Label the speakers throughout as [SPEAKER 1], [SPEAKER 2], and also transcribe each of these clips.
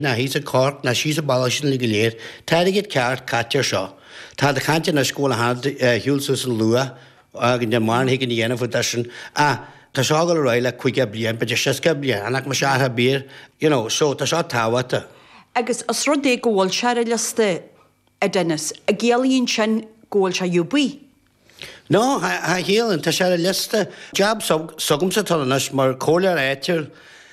[SPEAKER 1] Na hís a Cork na síos a ballisian le go léir, tairigid ceart caitear seo. Tá de chainte na scóla hiúlsus an lua agin de marn hiigin dhéanamh de sin tá seágal roiile chuige blian, beidir sisce blian, anach mar seatha bír, so tá seo táhata.
[SPEAKER 2] Agus as rudé ggóil se a liste a dennis, a ggéalaíonn sin ggóil se UB.
[SPEAKER 1] No, ha héalann tá se a liste jab sogum sa talanas mar cólear éitir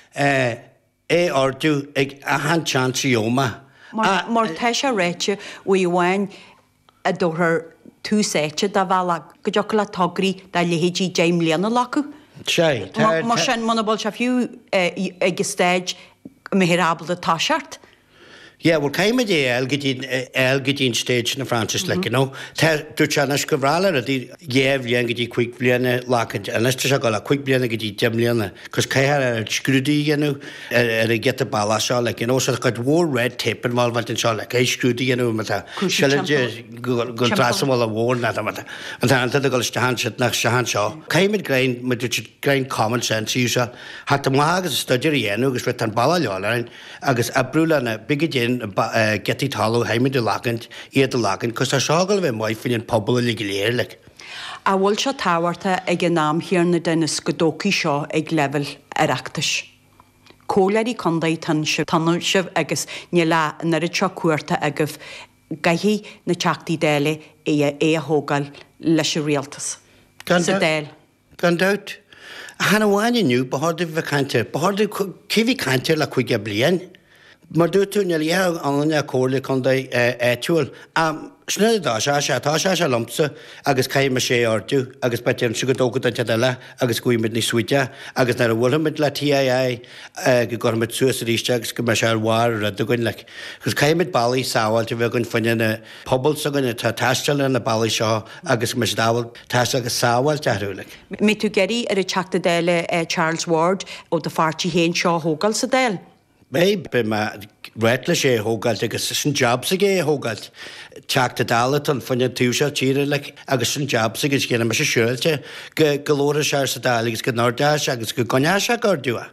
[SPEAKER 1] ordú ag ahan chance ioma.
[SPEAKER 2] Mar te se réite bhhain a dóthar tú séite da bhela go deoch le tograí da lehéidí James Léana lacu.
[SPEAKER 1] Sé.
[SPEAKER 2] Mar sin manabal se fiú ag stéid méhirabal a táseart.
[SPEAKER 1] Yeah, well, caiimid elgidín stage na Francis dúirt se nas go bhrála a dí géamh líon go dtí chuig bliana lácant, a naiste se go le chuig bliana go dtí demlíana, cos caiithar ar scrúdaí ghéanú ar a get a balla seo, se go bhór red tape an bhil an seo le é scrúdaí ghéanú mata seide go trasamháil a bhór na mata. An tá a go stahan nach sehan seo. Caiimid grain mu grain common sense í se, hat am agus studiir dhéanú agus bheit an balla leáin agus a brúla na bigid getí talú heimimi de lagant iad de lagant, cos tá seágal bheith mai fin an pobl le léir le.
[SPEAKER 2] A bhfuil se táhairta ag an náam hir na dennis godóí seo ag level arachtas. Cóleirí condaid tan sibh agus ní le nar a seo cuairta agah gaihí na teachtaí déile é a thógáil leis réaltas. Sa déil.
[SPEAKER 1] Gan dat. Hanna bháine nniu bahardh bheith caiinte, bahardh cihí caiinte le chuige blian. Mar dúirtú ne léar an cóla chun éitiúil. Snudá tá se lomsa agus caiime sé orú, agus betim si go dógad an teile agus cuiimiid ní suite, agus nar a bhfuid le TIA go gormid suas ríiste agus go me se bhhar a dogain le. Gus caiimiid bailí sáhailte bheith gon fanine pobl sagan tá taisteil na bailí seo agus me dáhfuil teiste agus sáhhail teúla.
[SPEAKER 2] Mé tú geirí ar a teachta déile Charles Ward ó de fartí héin seo thógáil sa déil.
[SPEAKER 1] Be ma réitla sé thógailt agus sin jobs a gé thógailt. Teachta dála an fanne túise tíre le agus sin jobs agus céanna me se siúilte go glóra se sa dálagus go nádáis agus go goneá se gordúa.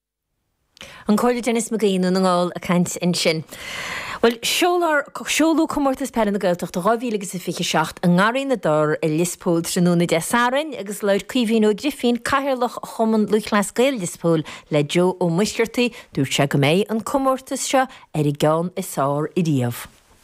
[SPEAKER 3] An cóla Dennis McGean an ngáil a caint in sin. Well, seolú comórtas pe na gailteach do 2026 an ngarín na dor i lispóil tróna de sarin agus leir cuihín ó grifín cairlach choman luchlas gail lispóil le Jo ó muisceirtaí dúirt se go méid an comórtas seo ar I gceann is sár I díomh.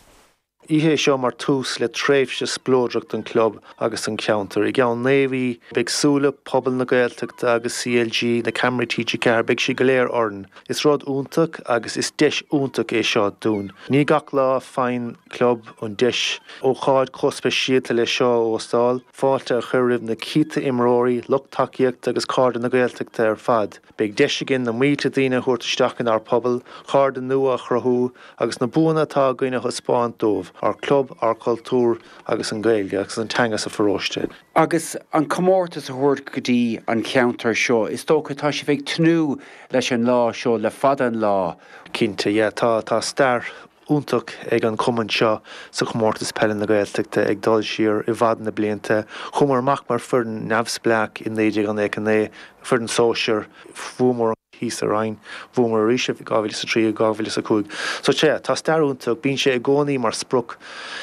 [SPEAKER 4] Ihe seo mar tús le tréimhse splóireacht an club agus an counter. I gceann Navy, beagsúla pobl na Gaeltachta agus CLG na Camry TG beag si go léir orn. Is rud úntaach agus is deis úntaach é seo dún. Ní gach lá féin club an deis ó cháid cospa siata le seo ó stáil, fáilte a chuiribh na cíta imróí, luchtaíocht agus cáda na Gaeltachta ar fad. Beag deis agin na míte daoine thuirtaisteach ar pobl, cáda nua a chrathú agus na búna tá gaoine thuspáin dómh. Our club, our cultúr agus an gailge agus an teangas a forróiste.
[SPEAKER 5] Agus an comórtas a thuirt go dtí an counter seo, is tócha tá sé bheith tnú leis an lá seo le fad an lá.
[SPEAKER 4] Cínte, tá star úntaach ag an cumann seo sa comórtas pellin na Gaeltachta ag dul siar I bhfad na blianta. Chumar amach mar fuireann neamhsbleach in éidir an écané, fuireann sóisiir, bhúmór hís a rain, bhúmar a ríise gábhfuil sa trí gábhfuil sa cúig. So tá starúntaach, bíonn sé ag gcónaí mar spruc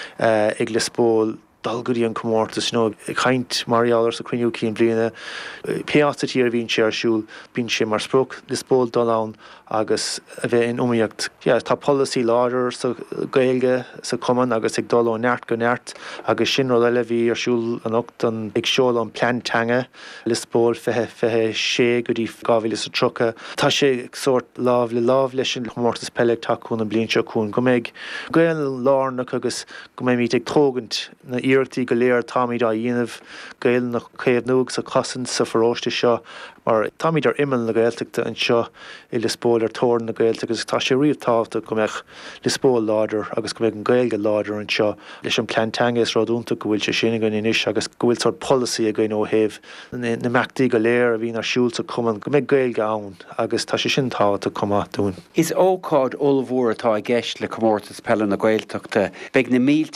[SPEAKER 4] ag lispóil dalgurí an comórtas chaint marialar sa cruinniú cín bliana. Peátatí bhíonn sé ar siúil, bíonn sé mar spruc lispóil dulán agus a bheith in umaíocht. Tá policy láidir sa gailge sa cumann agus ag dul ó neart go neart agus sin ru eile bhí ar siúil an ocht an ag seoil an plantanga lispóil fethe sé go dtí gábhfuil sa trucha. Tá sé sort láh leis an comórtas peleg taún an blion seo cún. Go méid gail lárnach agus go mé míid ag tógant na íirtaí go léir táimid a dhéanamh gail na chéad nuag sa cosan sa forróiste seo, mar táimid ar imil na Gaeltachta an seo I lispóil ar tóir na Gaeltachta agus tá sé riomhtábhta go mbeadh lispóil láidir agus go mbeadh an gailge láidir an seo leis an plantanga is ráúnta go bhfuil sé sinna gan inis agus go bhfuil sort policy a gin ó thaobh na meachtaí go léir a bhín ar siúil sa cumann go mbeadh gailge ann agus tá sé sin tábhata cumá dún.
[SPEAKER 5] Is ócáid olmhór atá I gceist le comórtas pellin na Gaeltachta beag na mílte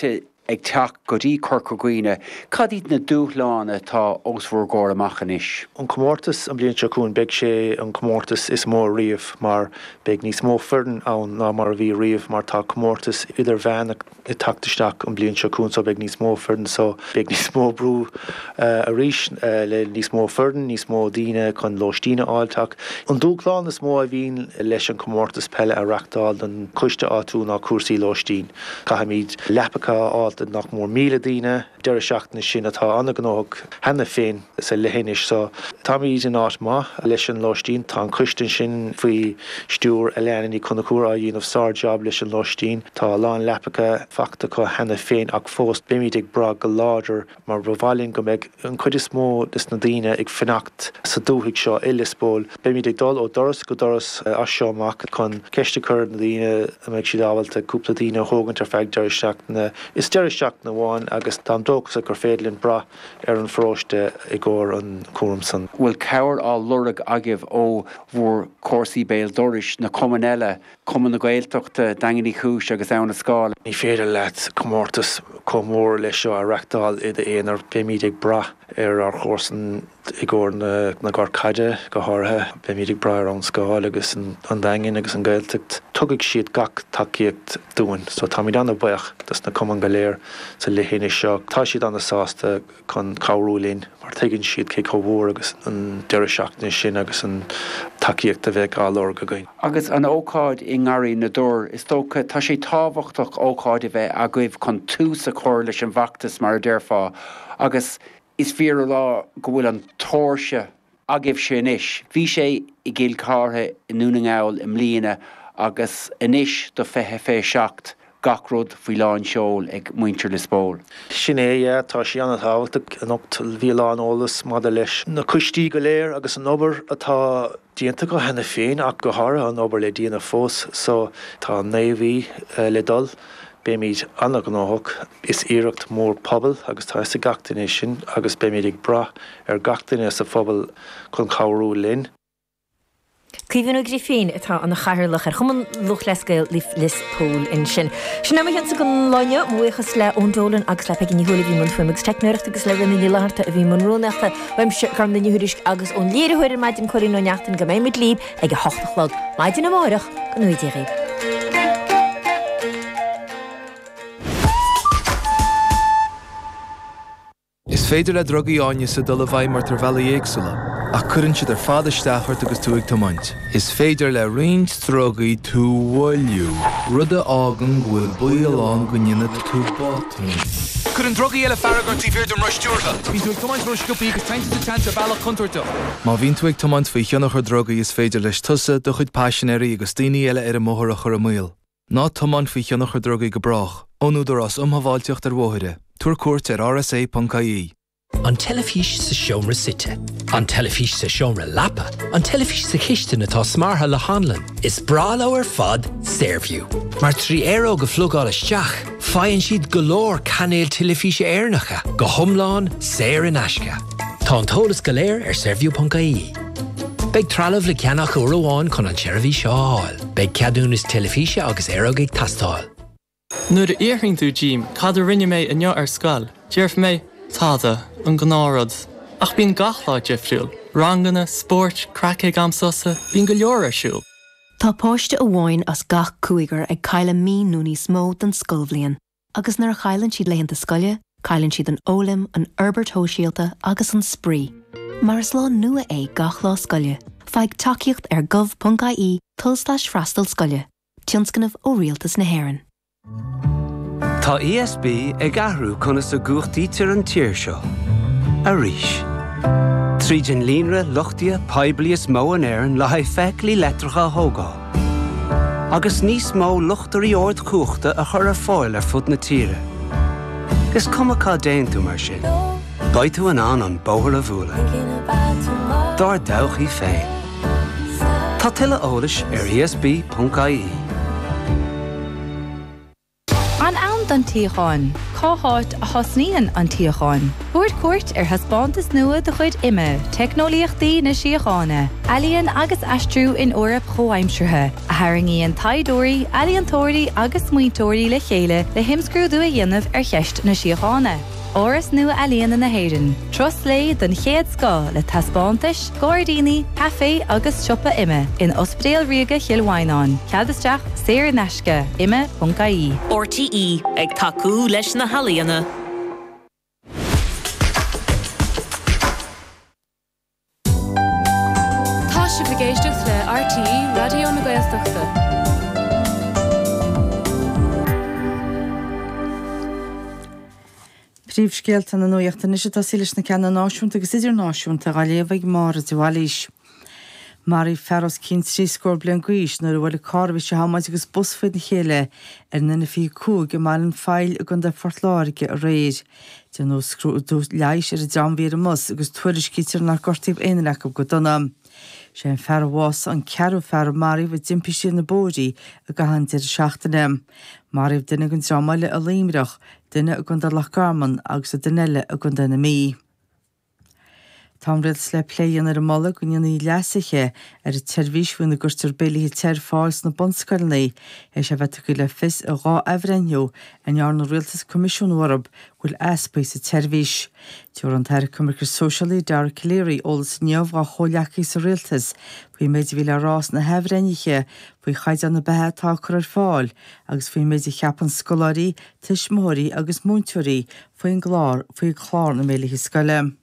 [SPEAKER 5] ag teach go dtí Corcaigh cad iad na dúchláine tá osmhór góir amachchan is.
[SPEAKER 4] An comórtas an blion seún beag sé an comórtas is mó riamh mar beag níos mó ferdan ann ná mar bhí riamh mar tá comórtas idir bhean i tactaisteach an blion seún so beag níos mó ferdan so beag níos mó brú a ríis le níos mó ferdan, níos mó daoine chun lóistíine áilteach. An dúchláin is mó a bhín leis an comórtas pelle a reachtáil den cuiste áú ná cuasaí lóistín. Cahamíd lepacha áilta nach mór míle daoine, deir seachtainna sin atá anna gnóg hena féin sa lehéinis so tá míad in áit má leis an lóistín tá an cuistin sin faoi stúr a leanaí chuna cuara a dhéanamh sár job leis an lóistín tá lán lepacha facta chu hena féin ach fós bimid ag bra go láidir mar bhálinn go méid an chuid is mó is na daoine ag fanacht sa dúthaigh seo illispól bimid ag dul ó doras go doras as seoach chun ceiste chur na daoine a méid si dáhailte cúpla daoine thógann tar feadh deir seachtainna is deir seachtainna bháin agus tá dógus a gur féadlinn bra ar an fróiste i gcóir an cuaramsan.
[SPEAKER 5] Bhfuil cabhar á lurag agah ó bhór córsaí béal doris na cumann eile cumann na Gaeltachta daingeaní chúis agus ann na scáil.
[SPEAKER 4] Ní féidir leat comórtas comór leis seo a reachtáil iad éonar bimid ag bra ar chósan i gcóir na gcáircaide go háirithe bimid ag bra ar an scáil agus an daingin agus an Gaeltacht tugadh siad gach takeíocht dúin so tá míad anna buach dus na cumann go léir sa lehéine seo tá siad anna sásta chun cabhrúlín mar tuigeann siad cé chomhór agus an deir seachtainna sin agus an takeíocht a bheith á go gainn.
[SPEAKER 5] Agus an ócáid i ngarí na dúr is tócha tá sé tábhachtach ócáid a bheith agaibh chun tús a chóir leis an bhachtas mar a deirfá agus is fear lá go bhfuil an tóirse agibh sin isis. Bhí sé i gcéal cátha in núnagáil im líana agus inis do fethe fé seacht gachród faoi láin seol ag muintir le spól.
[SPEAKER 4] Sin é tá sí anna táhachtach an optal bhí láin ólas mada leis na cuistí go léir agus an obair atá díanta go hena féin ach go háirithe an obair le díana fós so tá néomhí le dul. Béimiid anna gnóthach is iireacht mór pobal agus tá sa gachtaine sin agus béimiid ag bra ar gachtaine sa phobal chun cabhrú linn.
[SPEAKER 3] Cíhann Griffin atá an chairlach ar chuman luch lescail Lispól in sin. Sin am hen sa go láine muchas le óndólan agus le pegin níhúla bhí man fuimegus techneircht agus le rinne láharta a bhí man rónachta bhaim se gan na níhuiris agus ón léirhuiir maidin choirí nó neachtain go méid líb ag a hochtachlog maidin amárach go nuidí réib.
[SPEAKER 6] Is féidir le drogaí áine sa dul a bhaid mar tar bhela éagsúla, ach cuireann siad ar fada steachart agus tú ag tomaint. Is féidir le roinnt drogaí tú bhfuilú, rud a ágan bhfuil buíoláin go nginine tú bátain. Cuireann drogaí eile faragart í bhíir don ruistúrtha. Bhín tú ag tomaint ruisciúpaí agus tainte bailach chuntarta. Má bhín tú ag tomaint faoi cheannach ar drogaí is féidir leis tusa do chuid passionéirí agus daoine eile ar a móthar a chur a muil. Ná tomaint faoi cheannach ar drogaí go brach, ónúidir as umhaváilteocht ar bmhóithire. Tuair cuairt ar rsa.ie.
[SPEAKER 7] An telefís sa seomra site, an telefís sa seomra lapa, an telefís sa chiiste natá smartha le hanlan, is brala ar fad Saorview. Mar €3 go phlugáil isteach, faigheann siad go leor canéil telefíse airnacha, go hiomlán saor in aisce. Tá an tólas go léir ar saorview.ie. Beidh trealamh le ceannach uairháin chun an seirbhí seo áil. Beidh ceadún is telefíse agus airog ag tastáil.
[SPEAKER 8] Nuair a íorthing tú Jim, cad a rinne mé inniu ar scoil. Deirf mé táda an gnárad. Ach bíon gachláid defriúil. Ranganna, sport, cracaigh amsosa, bíon go leor ar siúil.
[SPEAKER 9] Tá páiste a bháin as gach cuaigar ag caile mí núní smó den scolbhliain. Agus nar a chailann siad leitheanta scoile, cailann siad an ólim, an Herbert Hóisialta agus an spree. Mar is lá nua é gach lá scoile. Feidh takeíocht ar gov.ie /freastal scoile. Tionscanmh ó rialtas na hÉireann.
[SPEAKER 10] Tá ESB ag ahrú chuna sa gúchtaí tir an tíir seo. A ríis. Trídin línre luchtia poiblias mó an éireann le haidh feiclí letracha thógáil. Agus níos mó luchtarí ord chuachta a chur ar fáil ar fud na tíre. Is cumachá déan tú mar sin. Baid tú an bóthar a bhúla. Dar dawchaí féin. Tá tuile eolais ar ESB.ie.
[SPEAKER 11] An am Cúm don tíocháin, cáthát a thosníonn an tíocháin. Búir cuairt haspántas nua de chuid imime, technoliaachtaí na síochána, Alíonn agus astrú in Eorp chomhaimsirthe, a haringíonn taidóirí, alíontóirí agus muintóirí le chéile le himscrúdú a dhéanamh cheist na síochána. Áras nua Alíonn na hÉireann, tros lé don chéad scá le taspántais, gáardíní, café agus siopa imime in Ospréal Riaga Chilhhainán. Ceadasteach Saor Naisce, imime.ie.
[SPEAKER 12] RTE ag tacú leis na Halíonna.
[SPEAKER 13] Tá si bhgéisteach le RTE Radio na Gaeltachta.
[SPEAKER 14] Príomhscéalta na nuachta is tá sílis na ceanna náisiúnta agus idir náisiúnta a léomhaigh mar a dúhalís. Marí ferros cín trí scór blian gúis nuair bhfuil cárbhí se hamáid agus busfuid na chéile nuna fiú cúg go máiln fáil a gunda fortláirige a réir. Dé nó scrúdú leis a dramhíar a mus agus tuairis cítar na gortaíh éanaach go donna. sé an ferhás an cearú fer maríh dimpi sí na bóí a gahantir seachtainna. Maríh duine gon dramaile a líimreach, duine a gundar lechgarman agus a duile a gunda na mí. Tám réils le pléan ar a molla gon í leasaiche ar a tervísún na gurtar bélaí ter fáils na bonscarnaí sé bheit go le fis a gá ehrenniu an ar na réaltas comisiún Eorp bhfuil easpéis a tervís. Dúir an teir cumrachar socialí dar Caléirí ólas neamh a choleachí sa réaltas, faoi méid bhí le rás na hebrenniche faoi chaid an na bethe tá chur ar fáil, agus faoi méid cheapan scoláirí, tuismóirí agus múntúirí faoin chlár na mélaí scoile.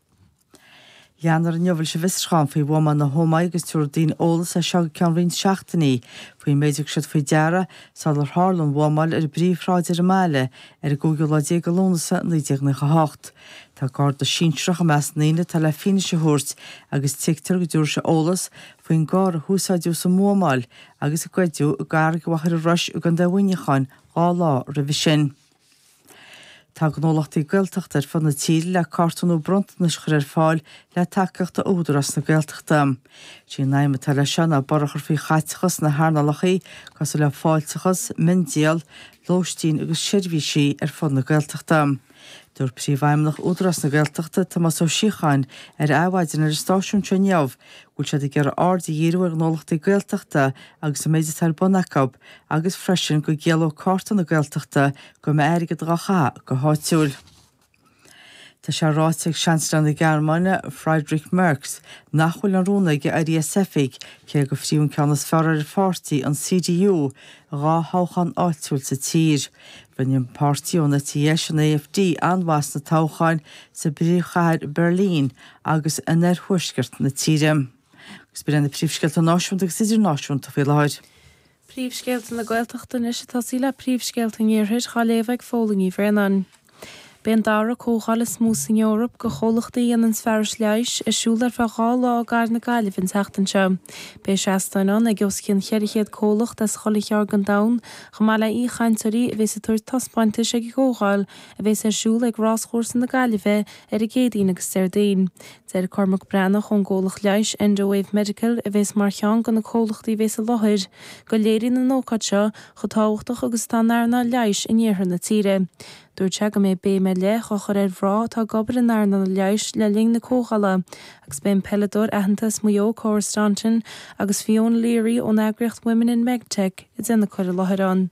[SPEAKER 14] Leanar an neomhfuil se bhistrán faoi bhma na hómaid agus túir daon ólas a seag cean rinn seachtaí, faoi méidir siad faoi deara sal ar hálan bhmáil ar bríomhráidir a meile ar gúgil le go lónasa na 18. Tá gáir do síntreach a meas naine tá le fine se thuirt agus tiictar go dúir se ólas faoin gáir a húsáidú sa mómáil agus a gcuidú a gar go bhachar a ruis a gan dahaineáin gá lá ra bhí sin. Tá gnólachtaí gaeltachtar fan na tíl le cartúnú brontanas chur ar fáil le takeachta údaras na gaeltachta. Sí naime tal le sena barachar faoi chaitechas na hána-lachaí cos le fáiltechas, mindéal, lóistín agus sirvísí ar fan na gaeltachta. Dúir príomhhaimnach údaras na gaeltachta tá mas ó sícháin ar áhhaidin ar stáisiún se neamh, bhfuil sé gur ardí dhéanú ar gnólachtaí gaeltachta agus a méidir tal bonacab agus freisin go géaló carta na gaeltachta go me airige dracha go háitiúil. Tá sé ráiteigh seanslan na Gearmáine Friedrich Merz nachhfuil an rónaige a RSF-ig cé go fríún ceannas fearar fáirtaí an CDU rá háchan áitiúil sa tír. Bhain páirtíúna TS an AFD anmhas na táchain sa bríomhchaid Berlín agus in thuisgurt na tíre. Gus bíar na príomhscéalta náisiúnta agus idir náisiúnta fé leid.
[SPEAKER 13] Príomhscéalta na Gaeltachta is tá sí le príomhscéalta níorthid chaléomhaigh fólaí bhreanan. Ben dara cóchaile smús in Eorp go cholachtaí an sferis leis siúlar fa gála á gar na galibh in teachtan se. Bé seastainán ag goscin cheirichéad cólach as cholachear gan dain, chamála í chaintarí a bhés a tuair taspáinte ag cóchail a bhés ar siúl ag ráschórs na galibh ar a gédaín agus Cerdain. Deir Cormac Brannach chun gólach leis Endowave Medical a bhés mar chean gan na cólachtaí bhés a lothir, go léirí na nócad seo chu táhachtach agus tanarna leis in dhéartha na tíre. Dúir te go mé bé me le chochar ar bhrá tá gobar an airna leis le ling na cóchala, agus ben pelador ahantas muo Cóirstantin agus Fiona Leary ón Agriocht Women in Megtech is in na chuir láthirán.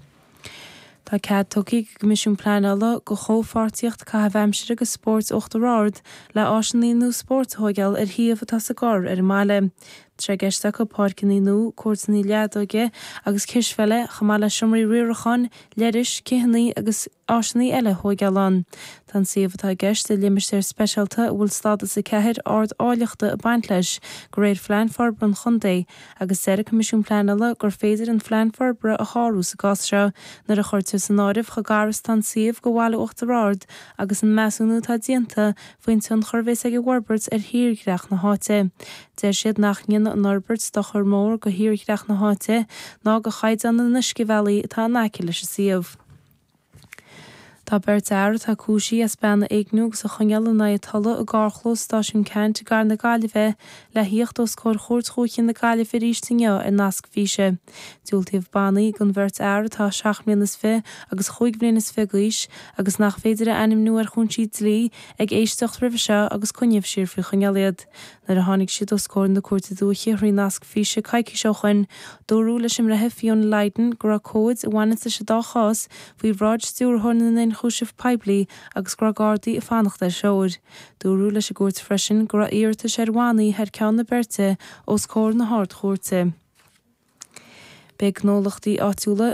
[SPEAKER 13] Tá cead tucaí go misisiún pleanala go chófáirtíocht caithbheimsir agus sport 8 rád le áiseannaíonú sportthógeal ar thiomh sa gár ar máile. Tre geisteach go páircinínú cuairtaní leadóige agus cisfeile chamála siomraí riorachan, leiris, cihannaí agus áiseannaí eile thógealán. Tá siomhtá geist de limistéir speisialta bhfuil stádas sa ceithir ard áileachta a baint leis go réir Fleanfarbre an chundé agus deir comisiún pleanala gur féidir an Fleanfarbre a háú sa gásrá nar a chuirte san áibh chu garas tan siomh go bhhaile 8 rád agus an measúnú tá dianta faoin tún churbhéis ag Warburts ar híorghreach na háte. Deir siad nach an Norberts do chur mór go híorghreach na háte ná go chaid an na Nisci Valley atá náci leis a siomh. Tá beirt air tá cúsí a spenna éagnúg sa chuneal na talla a gáchlós stáisiún ceint gar na galibheith le hiocht os cór chóirtchóchin na galibh rístinne in nasc físe. Dúiltíomh bannaí gon bhirt air tá 6 mblianas fé agus 5 mblianas fé gais agus nach féidir anim nuair chun siad lí ag éistecht rih se agus cuineamh siar fi chunealiad. Nar a tháinig siad os cór na cuairta dúiche rí nasc físe caiici seo chuin dóú leis im rathe fion Leiden gur cóid a bhaine sa dá chás faoi bhráid stúrthna in chúisih peblií agus gur gádaí a fannachta seoir. Dúrú leis a gúirt freisin gur íirta sé bhhainaí head ceann na berte os cór na háart chóirte. Be gnólachtaí áitiúla